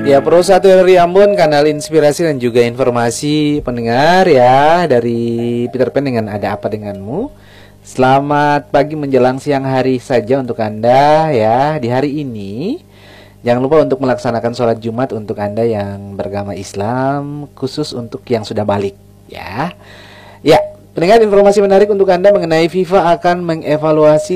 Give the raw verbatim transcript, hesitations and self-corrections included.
Ya, Pro satu dari Ambon, kanal inspirasi dan juga informasi pendengar ya dari Peter Pan dengan Ada Apa Denganmu. Selamat pagi menjelang siang hari saja untuk Anda ya di hari ini. Jangan lupa untuk melaksanakan sholat Jumat untuk Anda yang beragama Islam, khusus untuk yang sudah balik ya. Ya, pendengar, informasi menarik untuk Anda mengenai FIFA akan mengevaluasi